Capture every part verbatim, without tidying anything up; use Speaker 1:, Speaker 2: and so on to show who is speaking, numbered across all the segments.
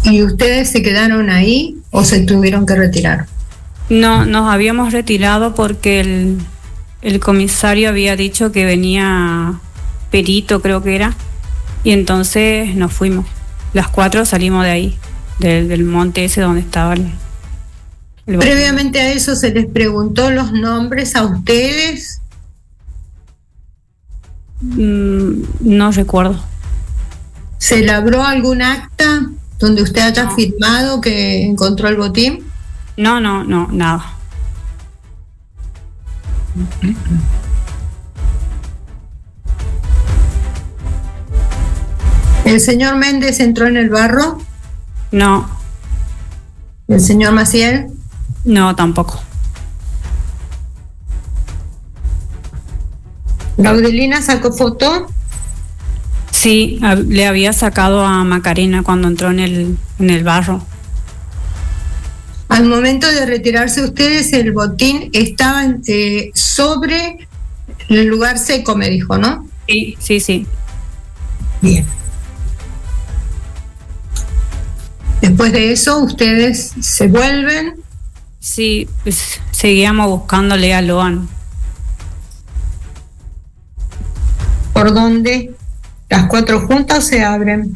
Speaker 1: ¿Y ustedes se quedaron ahí o se tuvieron que retirar?
Speaker 2: No, nos habíamos retirado porque el, el comisario había dicho que venía perito, creo que era, y entonces nos fuimos. Las cuatro salimos de ahí, del, del monte ese donde estaba el, el
Speaker 1: Previamente a eso, ¿se les preguntó los nombres a ustedes?
Speaker 2: Mm, no recuerdo.
Speaker 1: ¿Se elaboró algún acta donde usted haya no. firmado que encontró el botín?
Speaker 2: No, no, no, nada.
Speaker 1: ¿El señor Méndez entró en el barro?
Speaker 2: No.
Speaker 1: ¿El señor Maciel?
Speaker 2: No, tampoco.
Speaker 1: ¿Laudelina sacó foto?
Speaker 2: Sí, le había sacado a Macarena cuando entró en el, en el barro.
Speaker 1: Al momento de retirarse ustedes, el botín estaba eh, sobre el lugar seco, me dijo, ¿no?
Speaker 2: Sí, sí, sí.
Speaker 1: Bien. Después de eso, ustedes se vuelven.
Speaker 2: Sí, pues, seguíamos buscándole a Loan.
Speaker 1: ¿Por dónde? ¿Las cuatro juntas se abren?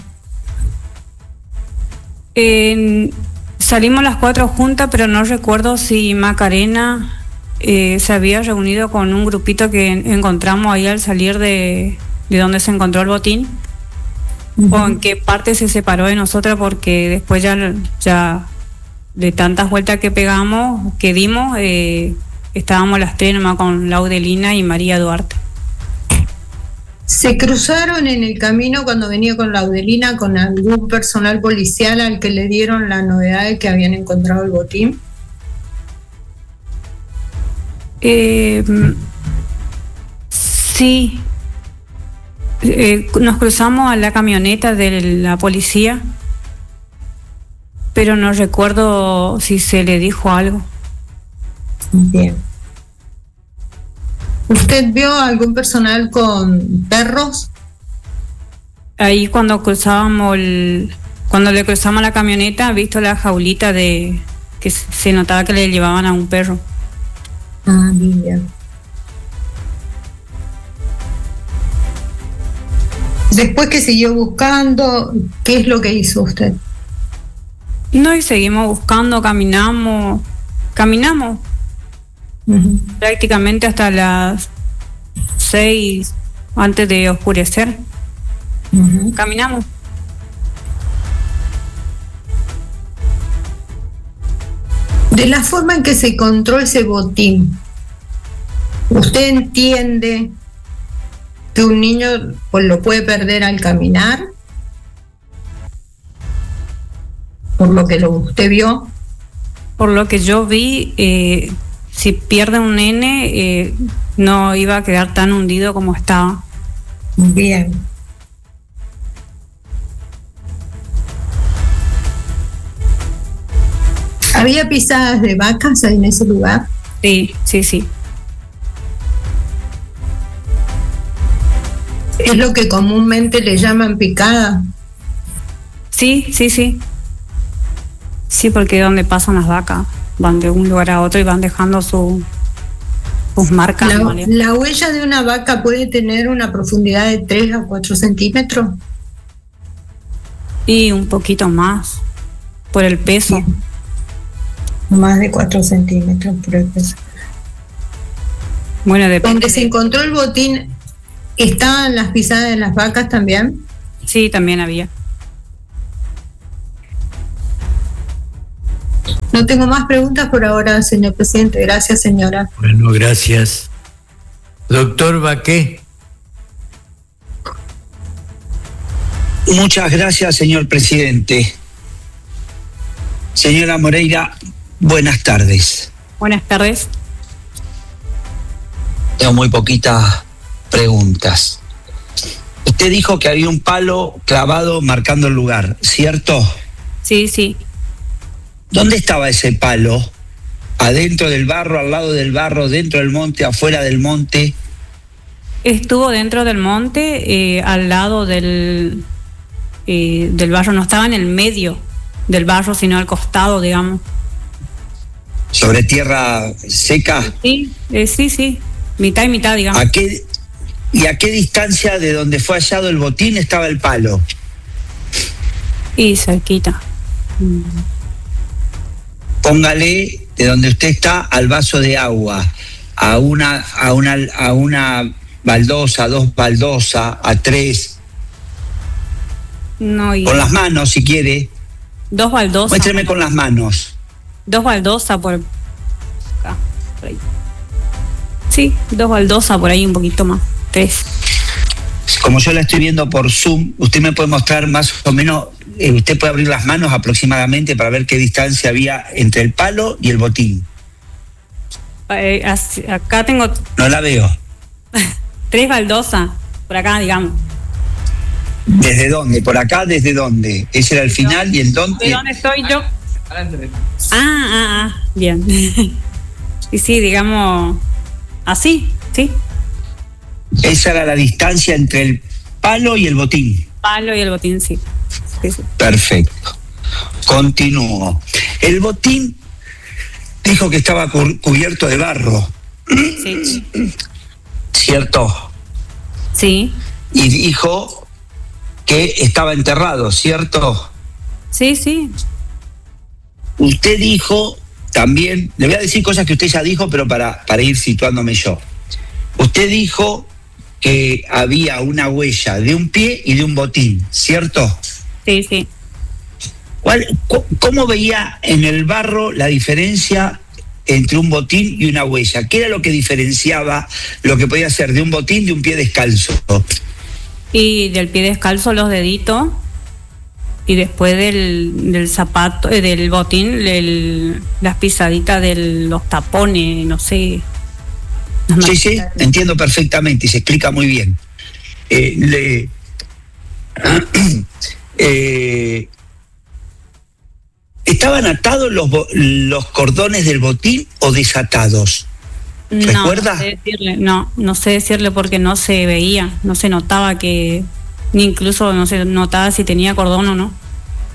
Speaker 2: Eh, salimos las cuatro juntas, pero no recuerdo si Macarena eh, se había reunido con un grupito que encontramos ahí al salir de, de donde se encontró el botín. Uh-huh. O en qué parte se separó de nosotros, porque después ya, ya de tantas vueltas que pegamos, que dimos, eh, estábamos las tres nomás con Laudelina y María Duarte.
Speaker 1: ¿Se cruzaron en el camino cuando venía con Laudelina con algún personal policial al que le dieron la novedad de que habían encontrado el botín?
Speaker 2: Eh, sí. Eh, nos cruzamos a la camioneta de la policía, pero no recuerdo si se le dijo algo.
Speaker 1: Bien. ¿Usted vio algún personal con perros?
Speaker 2: Ahí cuando cruzábamos el, cuando le cruzamos la camioneta, he visto la jaulita de que se notaba que le llevaban a un perro.
Speaker 1: Ah, bien. Después que siguió buscando, ¿qué es lo que hizo usted?
Speaker 2: No, y seguimos buscando, caminamos, caminamos uh-huh. prácticamente hasta las seis antes de oscurecer. Uh-huh. Caminamos.
Speaker 1: De la forma en que se encontró ese botín, ¿usted entiende que un niño pues lo puede perder al caminar? Por lo que lo usted vio.
Speaker 2: Por lo que yo vi, eh, si pierde un nene, eh, no iba a quedar tan hundido como estaba.
Speaker 1: Bien. ¿Había pisadas de vacas en ese lugar?
Speaker 2: Sí, sí, sí.
Speaker 1: ¿Es lo que comúnmente le llaman picada?
Speaker 2: Sí, sí, sí. Sí, porque donde pasan las vacas, van de un lugar a otro y van dejando su, sus marcas.
Speaker 1: La,
Speaker 2: ¿Vale?
Speaker 1: ¿La huella de una vaca puede tener una profundidad de tres a cuatro centímetros?
Speaker 2: Y un poquito más, por el peso.
Speaker 1: Sí. Más de cuatro centímetros por el peso.
Speaker 2: Bueno, depende.
Speaker 1: Donde se encontró el botín, ¿estaban las pisadas de las vacas también?
Speaker 2: Sí, también había.
Speaker 1: No tengo más preguntas por ahora, señor presidente. Gracias, señora.
Speaker 3: Bueno, gracias. Doctor Baqué.
Speaker 4: Muchas gracias, señor presidente. Señora Moreira, buenas tardes.
Speaker 2: Buenas tardes.
Speaker 4: Tengo muy poquitas preguntas. Usted dijo que había un palo clavado marcando el lugar, ¿cierto?
Speaker 2: Sí, sí.
Speaker 4: ¿Dónde estaba ese palo? ¿Adentro del barro, al lado del barro, dentro del monte, afuera del monte?
Speaker 2: Estuvo dentro del monte, eh, al lado del, eh, del barro, no estaba en el medio del barro, sino al costado, digamos.
Speaker 4: ¿Sobre tierra seca?
Speaker 2: Sí, eh, sí, sí, mitad y mitad, digamos.
Speaker 4: ¿A qué, ¿Y a qué distancia de donde fue hallado el botín estaba el palo?
Speaker 2: Y cerquita. Mm.
Speaker 4: Póngale de donde usted está al vaso de agua, a una, a una, a una baldosa, a dos baldosas, a tres.
Speaker 2: No, y
Speaker 4: con las manos, si quiere.
Speaker 2: Dos baldosas.
Speaker 4: Muéstreme con las manos.
Speaker 2: Dos baldosas por acá, por ahí. Sí, dos baldosas por ahí, un poquito más. Tres.
Speaker 4: Como yo la estoy viendo por Zoom, usted me puede mostrar más o menos, eh, usted puede abrir las manos aproximadamente para ver qué distancia había entre el palo y el botín.
Speaker 2: Eh, así, acá tengo...
Speaker 4: No la veo.
Speaker 2: Tres baldosas, por acá, digamos.
Speaker 4: ¿Desde dónde? ¿Por acá? ¿Desde dónde? Ese era el final y el dónde.
Speaker 2: ¿De dónde estoy yo? Ah, ah, ah, bien. Y sí, digamos, así, sí.
Speaker 4: Esa era la distancia entre el palo y el botín.
Speaker 2: Palo y el botín, sí. Sí, sí.
Speaker 4: Perfecto. Continúo. El botín dijo que estaba cu- cubierto de barro.
Speaker 2: Sí.
Speaker 4: ¿Cierto?
Speaker 2: Sí.
Speaker 4: Y dijo que estaba enterrado, ¿cierto?
Speaker 2: Sí, sí.
Speaker 4: Usted dijo también, le voy a decir cosas que usted ya dijo, pero para, para ir situándome yo. Usted dijo que había una huella de un pie y de un botín, ¿cierto?
Speaker 2: Sí, sí.
Speaker 4: ¿Cuál, cu- ¿Cómo veía en el barro la diferencia entre un botín y una huella? ¿Qué era lo que diferenciaba lo que podía ser de un botín de un pie descalzo?
Speaker 2: Y del pie descalzo los deditos. Y después del, del zapato, eh, del botín, el, las pisaditas de los tapones, no sé.
Speaker 4: Sí, sí, entiendo perfectamente y se explica muy bien. Eh, le, eh, ¿Estaban atados los, bo- los cordones del botín o desatados? ¿Recuerda?
Speaker 2: No, no sé decirle, no, no sé decirle porque no se veía, no se notaba que, ni incluso no se notaba si tenía cordón o no.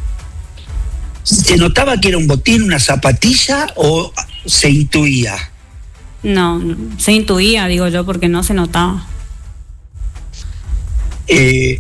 Speaker 4: ¿Se notaba que era un botín, una zapatilla o se intuía?
Speaker 2: No, no, se intuía, digo yo, porque no se notaba.
Speaker 4: Eh,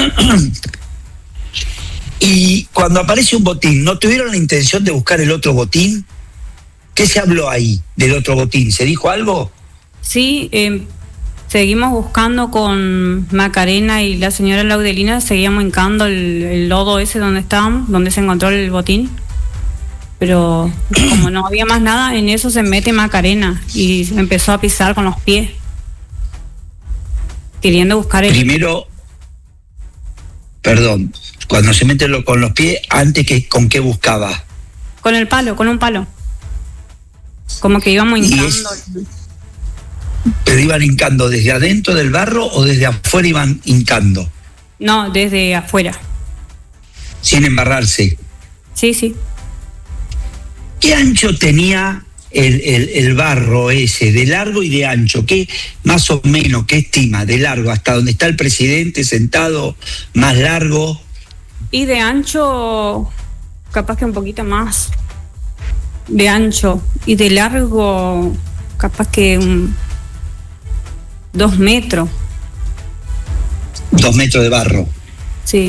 Speaker 4: y cuando aparece un botín, ¿no tuvieron la intención de buscar el otro botín? ¿Qué se habló ahí del otro botín? ¿Se dijo algo?
Speaker 2: Sí, eh, seguimos buscando con Macarena y la señora Laudelina, seguíamos hincando el, el lodo ese donde estábamos, donde se encontró el botín. Pero como no había más nada, en eso se mete Macarena y empezó a pisar con los pies, queriendo buscar el...
Speaker 4: Primero, perdón, cuando se mete lo- con los pies, antes que con qué buscaba.
Speaker 2: Con el palo, con un palo. Como que íbamos
Speaker 4: Y
Speaker 2: hincando.
Speaker 4: es- ¿Pero iban hincando desde adentro del barro o desde afuera iban hincando?
Speaker 2: No, desde afuera.
Speaker 4: Sin embarrarse.
Speaker 2: Sí, sí.
Speaker 4: ¿Qué ancho tenía el, el, el barro ese, de largo y de ancho? ¿Qué más o menos, qué estima de largo? ¿Hasta donde está el presidente sentado, más largo?
Speaker 2: Y de ancho, capaz que un poquito más. De ancho. Y de largo, capaz que un, dos metros.
Speaker 4: Dos metros de barro.
Speaker 2: Sí.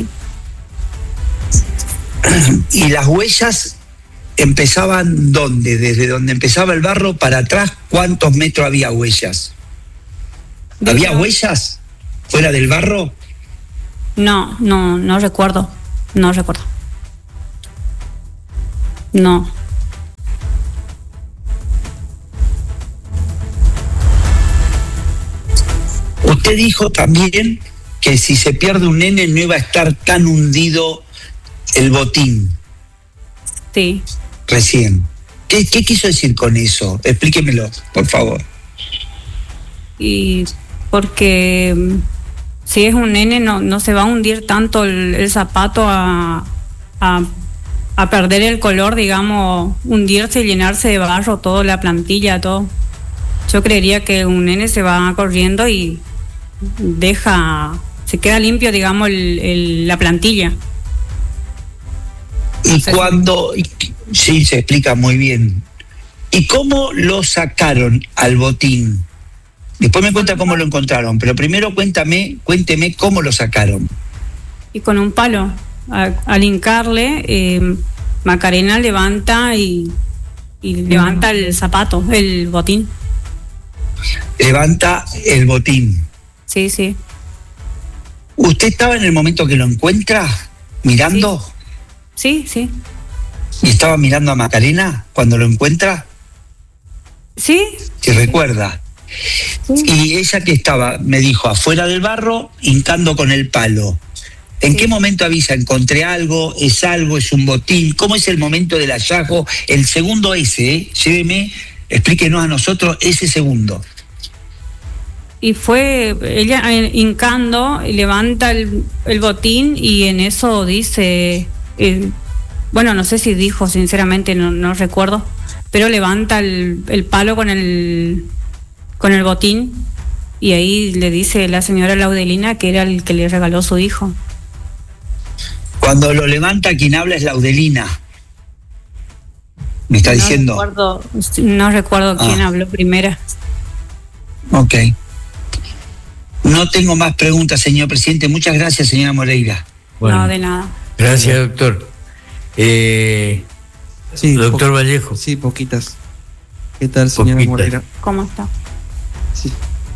Speaker 4: ¿Y las huellas empezaban dónde? Desde donde empezaba el barro para atrás, ¿cuántos metros había huellas?
Speaker 2: De
Speaker 4: ¿Había
Speaker 2: hecho,
Speaker 4: huellas fuera del barro?
Speaker 2: No, no, no recuerdo. No recuerdo. No.
Speaker 4: Usted dijo también que si se pierde un nene no iba a estar tan hundido el botín
Speaker 2: Sí.
Speaker 4: recién. ¿Qué, qué quiso decir con eso? Explíquemelo, por favor.
Speaker 2: Y porque mm, si es un nene no, no se va a hundir tanto el, el zapato a, a, a perder el color, digamos, hundirse y llenarse de barro, todo, la plantilla, todo. Yo creería que un nene se va corriendo y deja, se queda limpio, digamos, el, el, la plantilla.
Speaker 4: Y cuando, sí, se explica muy bien. ¿Y cómo lo sacaron al botín? Después me cuenta cómo lo encontraron, pero primero cuéntame, cuénteme cómo lo sacaron.
Speaker 2: Y con un palo, a, al hincarle, eh, Macarena levanta y, y levanta el zapato, el botín.
Speaker 4: Levanta el botín.
Speaker 2: Sí, sí.
Speaker 4: ¿Usted estaba en el momento que lo encuentra mirando?
Speaker 2: Sí, sí.
Speaker 4: ¿Y estaba mirando a Macarena cuando lo encuentra?
Speaker 2: Sí.
Speaker 4: ¿Se
Speaker 2: sí.
Speaker 4: recuerda? Sí. Y ella que estaba, me dijo, afuera del barro, hincando con el palo. ¿En sí. qué momento avisa? ¿Encontré algo? ¿Es algo? ¿Es un botín? ¿Cómo es el momento del hallazgo? El segundo ese, ¿eh? Lléveme, explíquenos a nosotros ese segundo.
Speaker 2: Y fue ella hincando, levanta el, el botín y en eso dice, eh, bueno, no sé si dijo, sinceramente no, no recuerdo, pero levanta el, el palo con el con el botín y ahí le dice la señora Laudelina que era el que le regaló su hijo.
Speaker 4: Cuando lo levanta, quien habla es Laudelina. ¿Me está
Speaker 2: no
Speaker 4: diciendo?
Speaker 2: Recuerdo, no recuerdo quién ah. habló primero.
Speaker 4: Ok. No tengo más preguntas, señor presidente. Muchas gracias, señora Moreira.
Speaker 2: Bueno, no, de nada.
Speaker 3: Gracias, doctor. Eh,
Speaker 5: sí,
Speaker 3: doctor Vallejo.
Speaker 5: Sí, poquitas. ¿Qué tal, señora
Speaker 3: poquitas.
Speaker 5: Moreira?
Speaker 2: ¿Cómo está?
Speaker 5: Sí.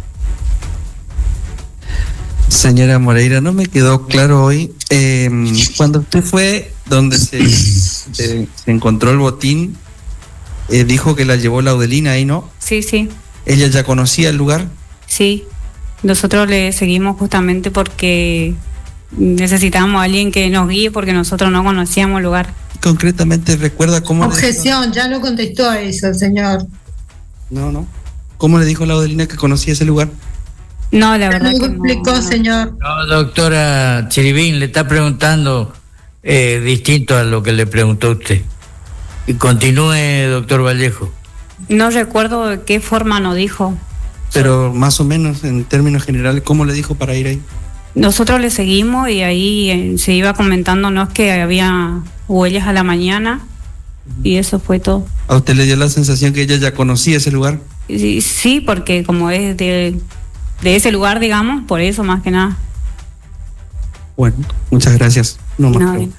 Speaker 5: Señora Moreira, no me quedó claro hoy. Eh, cuando usted fue donde se, se, se encontró el botín, eh, dijo que la llevó Laudelina ahí, ¿no?
Speaker 2: Sí, sí.
Speaker 5: ¿Ella ya conocía el lugar?
Speaker 2: Sí. Nosotros le seguimos justamente porque necesitábamos a alguien que nos guíe porque nosotros no conocíamos el lugar.
Speaker 5: Concretamente, ¿recuerda cómo?
Speaker 1: Objeción, ya no contestó a eso, señor.
Speaker 5: No, no. ¿Cómo le dijo Laudelina que conocía ese lugar?
Speaker 2: No, la verdad
Speaker 1: no
Speaker 2: que
Speaker 1: explicó,
Speaker 2: no,
Speaker 1: señor.
Speaker 3: No, doctora Chiribín, le está preguntando eh, distinto a lo que le preguntó usted. Y continúe, doctor Vallejo.
Speaker 2: No recuerdo de qué forma nos dijo.
Speaker 5: Pero más o menos, en términos generales, ¿cómo le dijo para ir ahí?
Speaker 2: Nosotros le seguimos y ahí eh, se iba comentándonos que había huellas a la mañana y eso fue todo.
Speaker 5: ¿A usted le dio la sensación que ella ya conocía ese lugar?
Speaker 2: Sí, sí, porque como es de, de ese lugar, digamos, por eso más que nada.
Speaker 5: Bueno, muchas gracias. No más.
Speaker 2: No,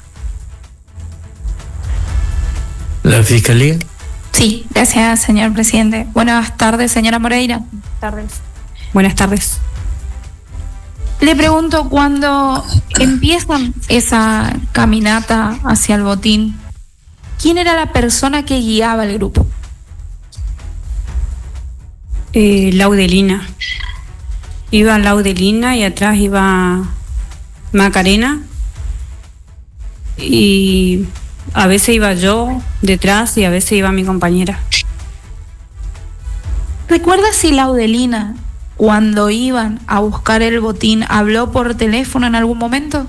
Speaker 3: ¿La fiscalía?
Speaker 6: Sí, gracias, señor presidente. Buenas tardes, señora Moreira.
Speaker 2: Buenas tardes. Buenas tardes.
Speaker 6: Le pregunto, cuando empiezan esa caminata hacia el botín, ¿quién era la persona que guiaba el grupo?
Speaker 2: Eh, Laudelina. Iba Laudelina y atrás iba Macarena. Y a veces iba yo detrás y a veces iba mi compañera.
Speaker 6: ¿Recuerda si Laudelina, cuando iban a buscar el botín, habló por teléfono en algún momento?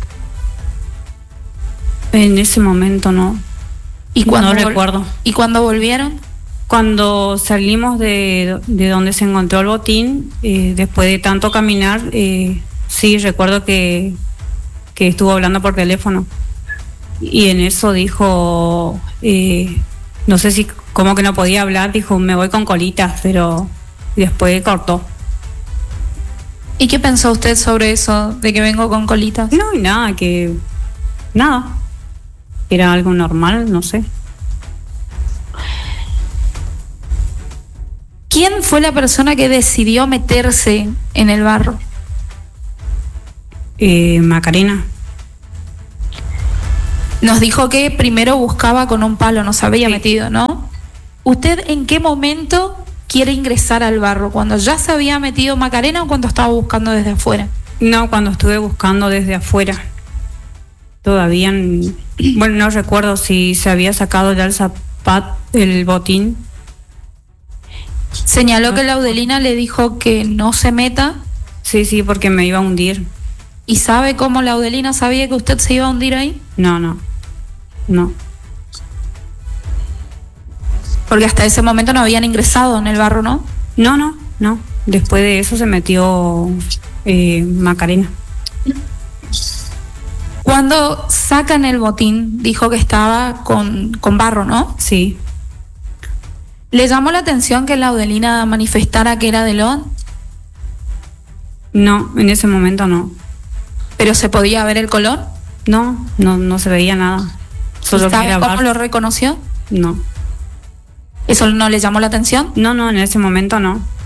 Speaker 2: En ese momento no.
Speaker 6: ¿Y cuando
Speaker 2: no
Speaker 6: vol-
Speaker 2: recuerdo.
Speaker 6: ¿Y cuando volvieron?
Speaker 2: Cuando salimos de, de donde se encontró el botín, eh, después de tanto caminar, eh, sí, recuerdo que, que estuvo hablando por teléfono. Y en eso dijo, eh, no sé si, como que no podía hablar, dijo, me voy con colitas, pero después cortó.
Speaker 6: ¿Y qué pensó usted sobre eso, de que vengo con colitas?
Speaker 2: No, y nada, que nada, era algo normal, no sé.
Speaker 6: ¿Quién fue la persona que decidió meterse en el barro?
Speaker 2: Eh, Macarena.
Speaker 6: Nos dijo que primero buscaba con un palo, no se había
Speaker 2: sí.
Speaker 6: metido, ¿no? ¿Usted en qué momento quiere ingresar al barro? ¿Cuando ya se había metido Macarena o cuando estaba buscando desde afuera?
Speaker 2: No, cuando estuve buscando desde afuera. Todavía, bueno, no recuerdo si se había sacado ya el zapato, el botín.
Speaker 6: Señaló que Laudelina le dijo que no se meta.
Speaker 2: Sí, sí, porque me iba a hundir.
Speaker 6: ¿Y sabe cómo Laudelina sabía que usted se iba a hundir ahí?
Speaker 2: No, no, no.
Speaker 6: Porque hasta ese momento no habían ingresado en el barro, ¿no?
Speaker 2: No, no, no. Después de eso se metió eh, Macarena.
Speaker 6: Cuando Cuando sacan el botín, dijo que estaba con, con barro, ¿no?
Speaker 2: Sí.
Speaker 6: ¿Le llamó la atención que Laudelina manifestara que era de Loan?
Speaker 2: No, en ese momento no.
Speaker 6: ¿Pero se podía ver el color?
Speaker 2: No, no, no se veía nada. Solo
Speaker 6: ¿Sabe
Speaker 2: que era
Speaker 6: cómo
Speaker 2: barro.
Speaker 6: lo reconoció?
Speaker 2: No.
Speaker 6: ¿Eso no le llamó la atención?
Speaker 2: No, no, en ese momento no.